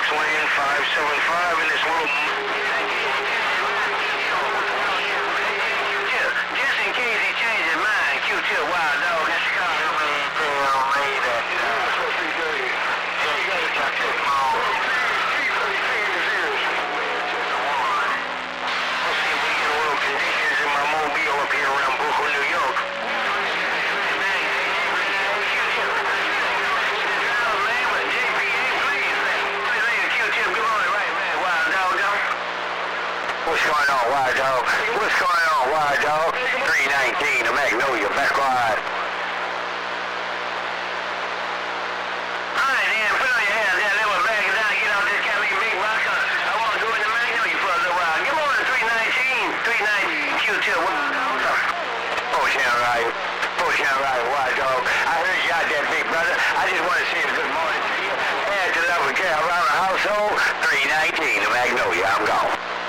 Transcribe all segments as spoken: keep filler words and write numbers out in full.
Foxlane five seven five in this little... Just in case he changed his mind, Q-Tip, Wild Dog, in Chicago. Up here around Brooklyn, New York. What's going on, Wild Dog? What's going on, Wild Dog? three nineteen, the Magnolia, back quiet. Alright, then, put on your hands there, let me back it down, get out this cat, make a big rock. I want to go in the Magnolia for a little while. Get on to three nineteen, three nineteen, Q-Tip. Right. Pushing right, Wild Dog. I heard you out there, big brother. I just want to say a good morning to you. And to love and care around the household, three nineteen, the Magnolia. I'm gone.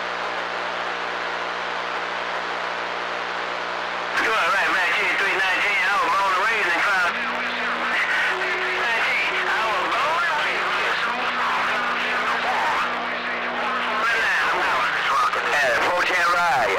You all right, man? three nineteen, I was born and raised in Cloud. three nineteen, I was born and raised right now, I'm going. And four ten ride.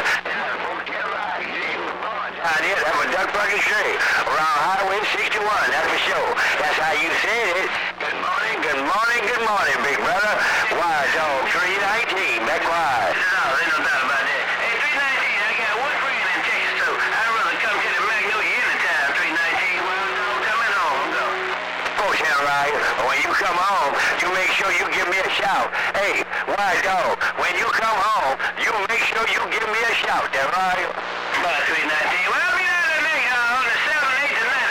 Idea, that was Doug Bucket Street, around Highway sixty-one, that's for sure. That's how you said it. Good morning, good morning, good morning, big brother. Wild Dog, three nineteen, back quiet. No, there's no doubt about that. Hey, three nineteen, I got one friend in Texas, too. I'd rather come to the Magnolia anytime, three nineteen. Wild Dog, coming home, go. Bullshit, right? When you come home, you make sure you give me a shout. Hey, Wild Dog, when you come home, you make sure you give me a shout, that right? About three nineteen. Well, we know that make uh, on the seven eight tonight.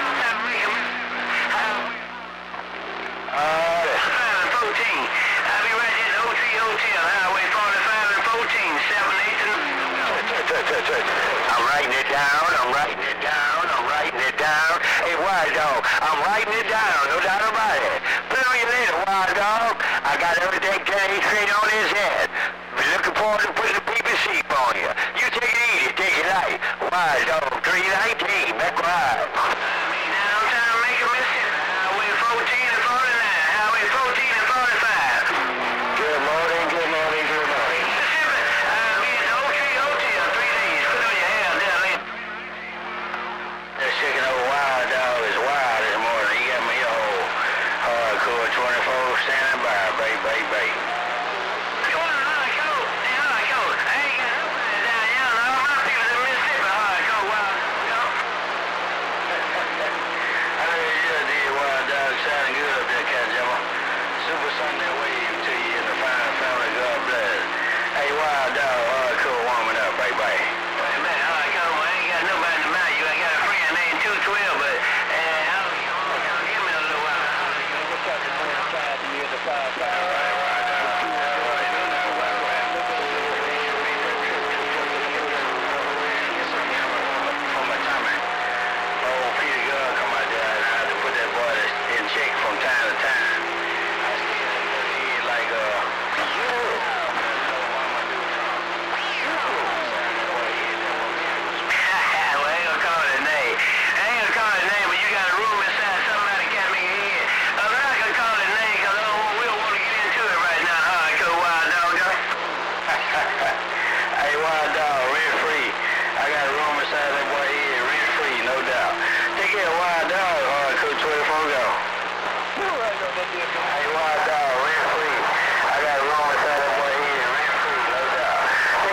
Uh, five and fourteen. I'll be right at the O three Hotel, Highway forty-five and fourteen, seven eight tonight. I'm writing it down, I'm writing it down, I'm writing it down. Hey, Wild Dog, I'm writing it down, no doubt about it. Put on you later, Wild Dog. I got everything getting straight on his head. Looking forward to putting the P P C on you. You take it easy, take it light. Wild Dog, three nineteen, back quiet. Downtown Macon, Mississippi. Highway fourteen and forty-nine. Highway fourteen and forty-five. Good morning, good morning, good morning. Mississippi, I'll be at the O three Hotel three days. Put on your hair down later. That chicken old Wild Dog is wild this morning. He got me old hardcore twenty-four standing by, baby, baby, baby. Sounding good up there, Cat Jimmer. Super Sunday wave to you in the fine family, God bless. Hey, Wild Dog, hardcore warming up, bye bye. Wait a minute, hardcore, I ain't got nobody to mind you. I got a friend named two twelve, but uh, I'll give me a little while. What's up, the man side to you in the five five, right, Wild Dog? For my Tommy, old Peter God come out there and I had to put that boy in check from time to time. I still hear like uh well, I ain't gonna call it a name. I ain't gonna call it a name, but you got a room inside somebody got me in here. I'm not gonna call it a name because I don't we don't want to get into it right now, hardcore Wild Dog. Hey, Wild Dog, rent free. I got a room inside that boy here, rent free, no doubt. Take care, Wild Dog, hardcore twenty-four go. Hey, Wild Dog.